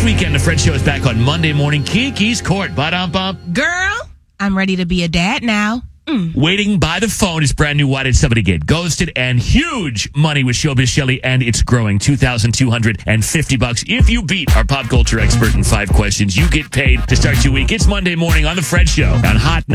weekend, the Fred Show is back on Monday morning. Kiki's Court. Ba-dum-bum. Girl, I'm ready to be a dad now. Waiting by the phone is brand new. Why Did Somebody Get Ghosted? And huge money with Showbiz Shelley, and it's growing. $2,250. If you beat our pop culture expert in 5 questions, you get paid to start your week. It's Monday morning on the Fred Show on Hot 9.